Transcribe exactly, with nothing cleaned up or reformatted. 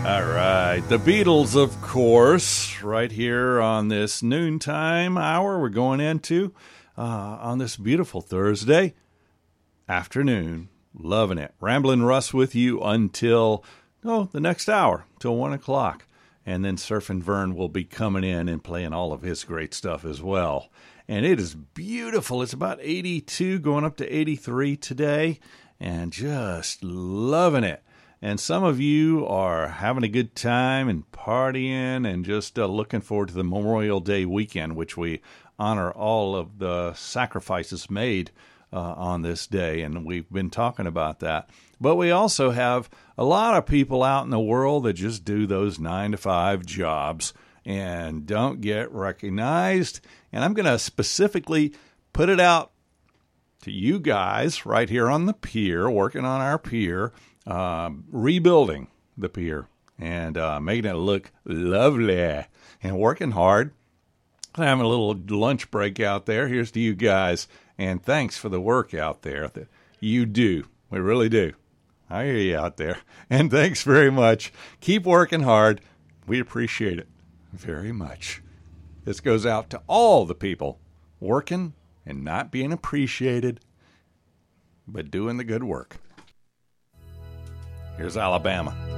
All right, the Beatles, of course, right here on this noontime hour we're going into uh, on this beautiful Thursday afternoon. Loving it. Ramblin' Russ with you until, oh, the next hour, till one o'clock. And then Surfin' Vern will be coming in and playing all of his great stuff as well. And it is beautiful. It's about eighty-two, going up to eighty-three today, and just loving it. And some of you are having a good time and partying and just uh, looking forward to the Memorial Day weekend, which we honor all of the sacrifices made uh, on this day. And we've been talking about that. But we also have a lot of people out in the world that just do those nine to five jobs and don't get recognized. And I'm going to specifically put it out to you guys right here on the pier, working on our pier, uh, rebuilding the pier and uh, making it look lovely and working hard. Having a little lunch break out there. Here's to you guys. And thanks for the work out there that you do. We really do. I hear you out there. And thanks very much. Keep working hard. We appreciate it very much. This goes out to all the people working and not being appreciated, but doing the good work. Here's Alabama.